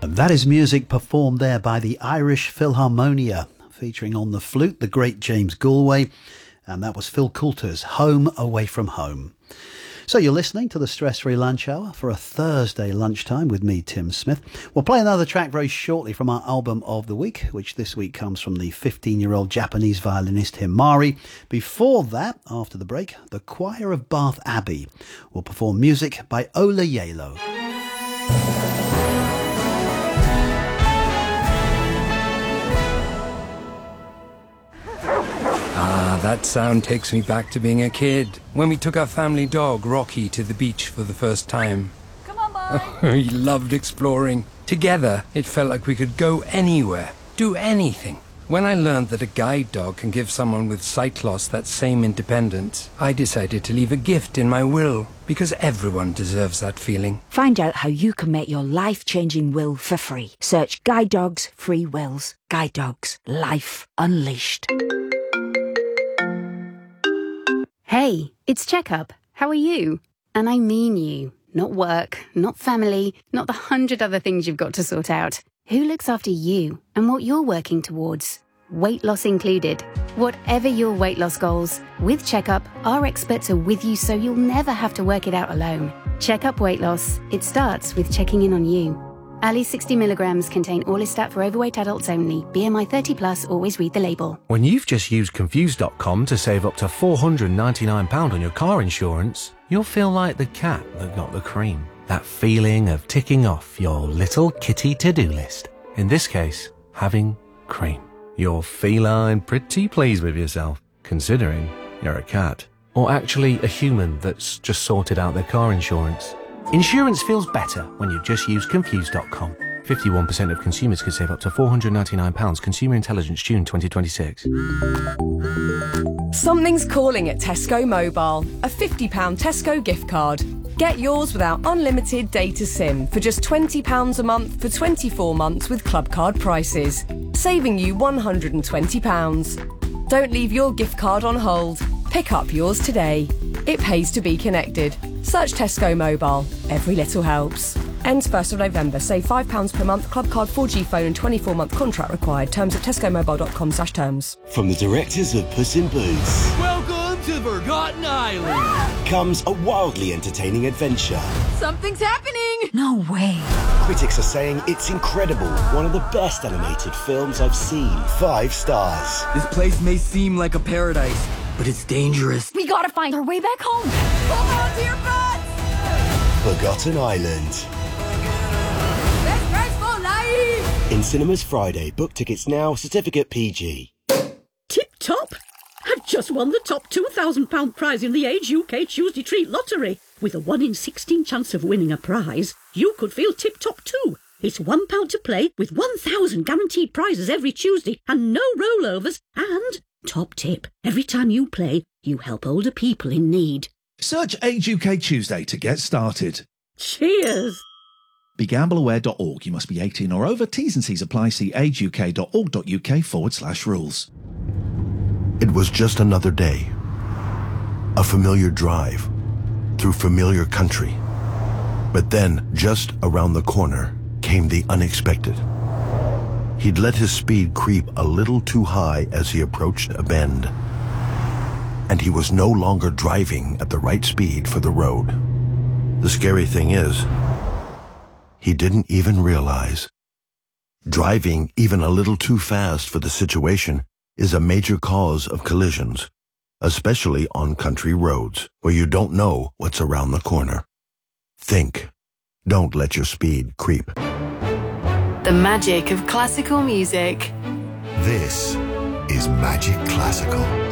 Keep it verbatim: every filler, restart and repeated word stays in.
And that is music performed there by the Irish Philharmonia, featuring on the flute the great James Galway, and that was Phil Coulter's Home Away from Home. So you're listening to the Stress-Free Lunch Hour for a Thursday lunchtime with me, Tim Smith. We'll play another track very shortly from our album of the week, which this week comes from the fifteen-year-old Japanese violinist Himari. Before that, after the break, the Choir of Bath Abbey will perform music by Ola Yelo. Ah, that sound takes me back to being a kid, when we took our family dog, Rocky, to the beach for the first time. Come on, boy! He loved exploring. Together, it felt like we could go anywhere, do anything. When I learned that a guide dog can give someone with sight loss that same independence, I decided to leave a gift in my will, because everyone deserves that feeling. Find out how you can make your life-changing will for free. Search Guide Dogs Free Wills. Guide Dogs. Life Unleashed. Hey, it's Checkup. How are you? And I mean you. Not work, not family, not the hundred other things you've got to sort out. Who looks after you and what you're working towards? Weight loss included. Whatever your weight loss goals, with Checkup, our experts are with you so you'll never have to work it out alone. Checkup Weight Loss. It starts with checking in on you. Ali sixty milligrams contain Orlistat for overweight adults only. B M I thirty plus, always read the label. When you've just used Confused dot com to save up to four hundred ninety-nine pounds on your car insurance, you'll feel like the cat that got the cream. That feeling of ticking off your little kitty to-do list. In this case, having cream. You're feline pretty pleased with yourself, considering you're a cat. Or actually a human that's just sorted out their car insurance. Insurance feels better when you just use Confused dot com. fifty-one percent of consumers could save up to four hundred ninety-nine pounds. Consumer Intelligence, June twenty twenty-six. Something's calling at Tesco Mobile. A fifty pounds Tesco gift card. Get yours without unlimited data SIM for just twenty pounds a month for twenty-four months with Club Card prices, saving you one hundred twenty pounds. Don't leave your gift card on hold. Pick up yours today. It pays to be connected. Search Tesco Mobile. Every little helps. Ends first of November. Save five pounds per month. Club Card four G phone and twenty-four month contract required. Terms at tesco mobile dot com slash terms. From the directors of Puss in Boots. Welcome to Forgotten Island. Comes a wildly entertaining adventure. Something's happening! No way. Critics are saying it's incredible. One of the best animated films I've seen. Five stars. This place may seem like a paradise, but it's dangerous. We gotta find our way back home. Hold on to your butts! Forgotten Island. Best price for life! In cinemas Friday. Book tickets now. Certificate P G. Tip top! I've just won the top two thousand pounds prize in the Age U K Tuesday Treat Lottery. With a one in sixteen chance of winning a prize, you could feel tip top too. It's one pound to play with one thousand guaranteed prizes every Tuesday and no rollovers. And, top tip, every time you play, you help older people in need. Search Age U K Tuesday to get started. Cheers! Be gamble aware dot org. You must be eighteen or over. T's and C's apply. See age u k dot org dot u k forward slash rules. It was just another day. A familiar drive through familiar country. But then, just around the corner, came the unexpected. He'd let his speed creep a little too high as he approached a bend. And he was no longer driving at the right speed for the road. The scary thing is, he didn't even realize. Driving even a little too fast for the situation is a major cause of collisions, especially on country roads where you don't know what's around the corner. Think. Don't let your speed creep. The magic of classical music. This is Magic Classical.